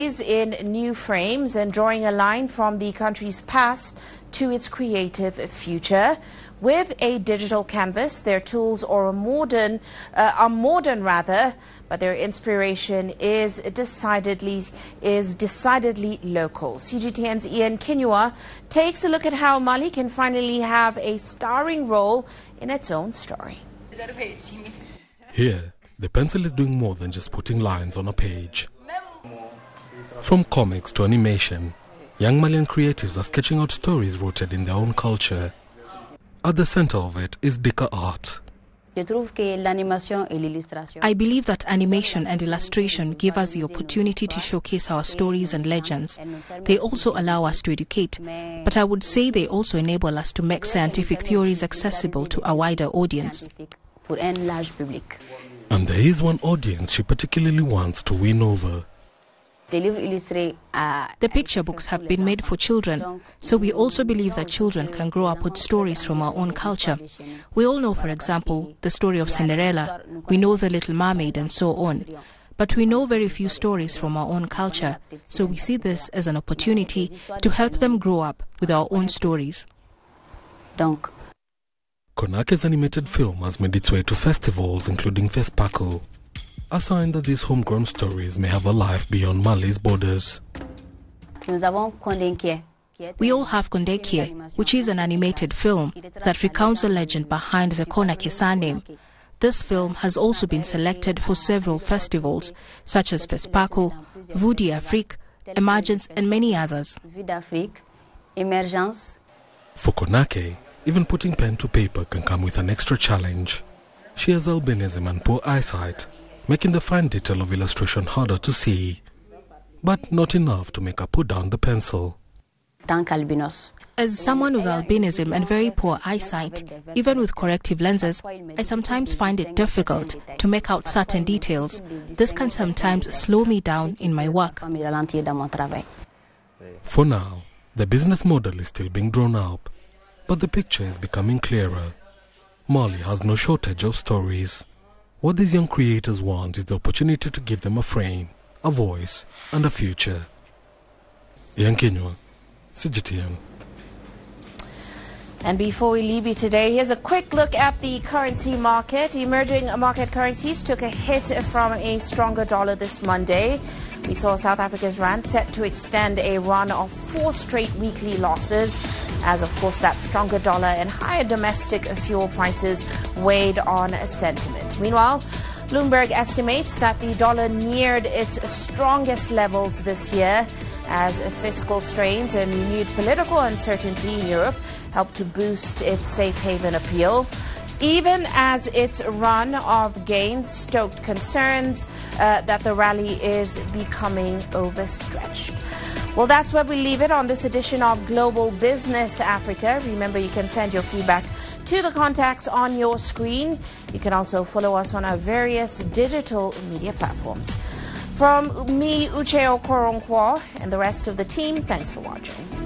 In new frames and drawing a line from the country's past to its creative future. With a digital canvas, their tools are modern, but their inspiration is decidedly local. CGTN's Ian Kinua takes a look at how Mali can finally have a starring role in its own story. Here, the pencil is doing more than just putting lines on a page. From comics to animation, young Malian creatives are sketching out stories rooted in their own culture. At the center of it is Dika art. I believe that animation and illustration give us the opportunity to showcase our stories and legends. They also allow us to educate, but I would say they also enable us to make scientific theories accessible to a wider audience. And there is one audience she particularly wants to win over. The picture books have been made for children, so we also believe that children can grow up with stories from our own culture. We all know, for example, the story of Cinderella. We know The Little Mermaid and so on. But we know very few stories from our own culture, so we see this as an opportunity to help them grow up with our own stories. Konake's animated film has made its way to festivals, including FESPACO, a sign that these homegrown stories may have a life beyond Mali's borders. We all have Kondekie, which is an animated film that recounts the legend behind the Konake surname. This film has also been selected for several festivals, such as FESPACO, Vue d'Afrique, Emergence, and many others. For Konake, even putting pen to paper can come with an extra challenge. She has albinism and poor eyesight, making the fine detail of illustration harder to see, but not enough to make her put down the pencil. As someone with albinism and very poor eyesight, even with corrective lenses, I sometimes find it difficult to make out certain details. This can sometimes slow me down in my work. For now, the business model is still being drawn up, but the picture is becoming clearer. Mali has no shortage of stories. What these young creators want is the opportunity to give them a frame, a voice, and a future. Ian Kinua, CGTN. And before we leave you today, here's a quick look at the currency market. Emerging market currencies took a hit from a stronger dollar this Monday. We saw South Africa's rand set to extend a run of 4 straight weekly losses, as of course that stronger dollar and higher domestic fuel prices weighed on sentiment. Meanwhile, Bloomberg estimates that the dollar neared its strongest levels this year as fiscal strains and renewed political uncertainty in Europe helped to boost its safe haven appeal, even as its run of gains stoked concerns that the rally is becoming overstretched. Well, that's where we leave it on this edition of Global Business Africa. Remember, you can send your feedback to the contacts on your screen. You can also follow us on our various digital media platforms. From me, Uche Okoronkwo, and the rest of the team, thanks for watching.